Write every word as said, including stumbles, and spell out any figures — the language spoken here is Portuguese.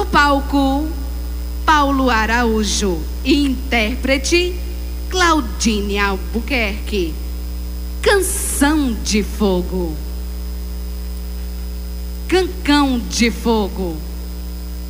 palco, Paulo Araújo. Intérprete, Claudine Albuquerque. Canção de Fogo. Cancão de Fogo.